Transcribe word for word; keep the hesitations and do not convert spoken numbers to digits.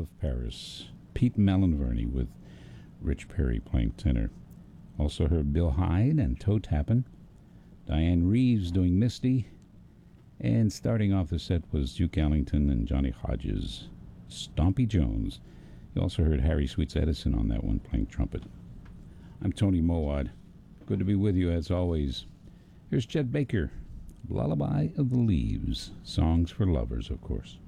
of Paris. Pete Malinverni with Rich Perry playing tenor. Also heard Bill Hyde and Toe Tappin'. Diane Reeves doing Misty. And starting off the set was Duke Ellington and Johnny Hodges. Stompy Jones. You also heard Harry Sweets Edison on that one playing trumpet. I'm Tony Mowat. Good to be with you as always. Here's Chet Baker, Lullaby of the Leaves. Songs for lovers, of course.